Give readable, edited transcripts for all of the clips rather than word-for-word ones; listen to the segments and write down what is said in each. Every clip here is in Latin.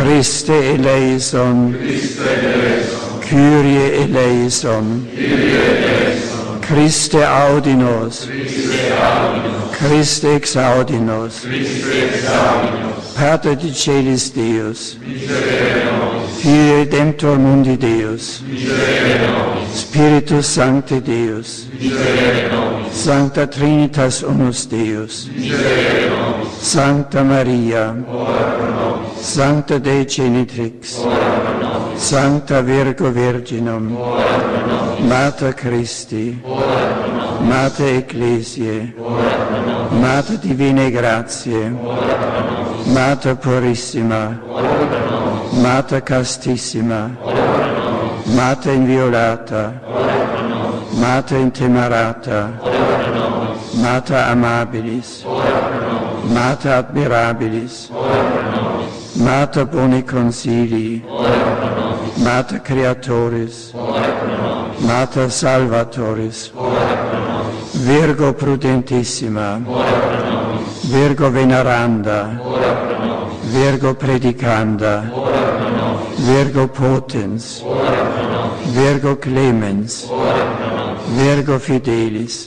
Christe eleison, Kyrie eleison, Christe audinos, Christe exaudinos, Pater de Celis Deus, Filii Redemptor Mundi Deus, Spiritus Sancte Deus, Sancta Trinitas Unus Deus, Sancta Maria, Sancta Dei Genitrix, Sancta Virgo Virginum, Mater Christi, Mater Ecclesiae, Mater Divinae Gratiae, Mater Purissima, Mater Castissima, Mater Inviolata, Mater Intemerata, Mater Amabilis, Mater Admirabilis, Mater Boni Consilii, Mater Creatoris, Mater Salvatoris, Virgo Prudentissima, Virgo Veneranda, Virgo Predicanda, Virgo Potens, Virgo Clemens, Virgo Fidelis,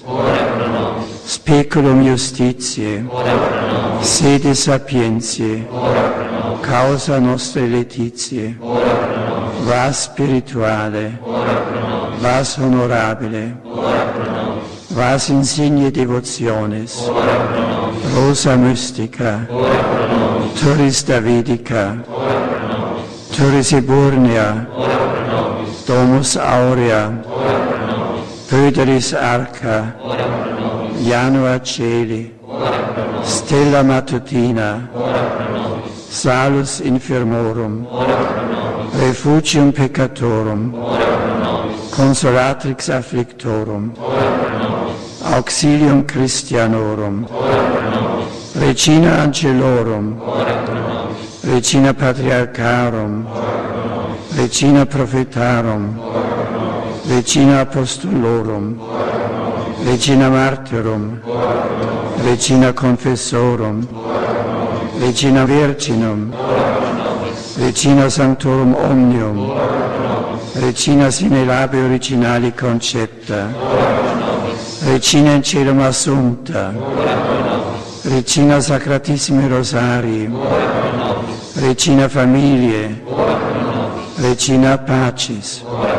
Speculum Justitiae, Sede Sapientiae, Causa Nostrae Laetitiae, Vas Spirituale, Vas Honorabile, Vas Insigne Devotionis, Rosa Mystica, Turris Davidica, Turris Eburnea, Domus Aurea, Pöderis Arca, Janua Celi, Stella Matutina, Salus Infirmorum, Refugium Peccatorum, Consolatrix Afflictorum, Auxilium Christianorum, Regina Angelorum, Regina Patriarcharum, Regina Prophetarum, Regina Apostolorum, Regina Martyrum, Regina Confessorum, Regina Virginum, Regina Sanctorum Omnium, Regina sine labi originali concepta, Regina in celum assumpta, Regina Sacratissimi Rosarii, Regina Familiae, Regina Pacis,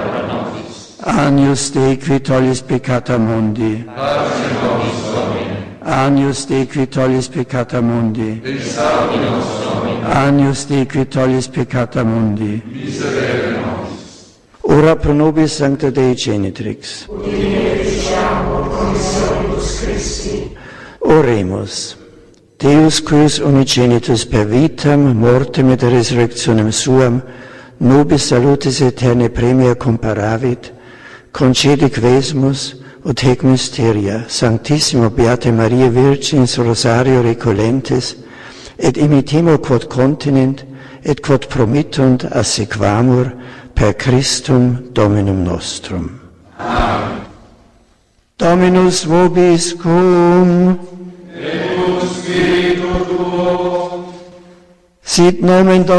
Agnus Dei qui tollis peccata mundi, Agnus Dei qui tollis peccata mundi, Agnus Dei qui tollis peccata mundi, ora pro nobis Sancta Dei Genitrix, oremus. Deus cuius unigenitus per vitam, mortem et resurrectionem suam, nobis salutis aeternae premia comparavit, concedi quesumus, ut hec mysteria, Sanctissimo Beate Maria Virginis Rosario Recolentes, et imitemo quod continent, et quod promittunt assequamur per Christum Dominum nostrum. Amen. Dominus vobiscum, et spiritu tuo, sit nomen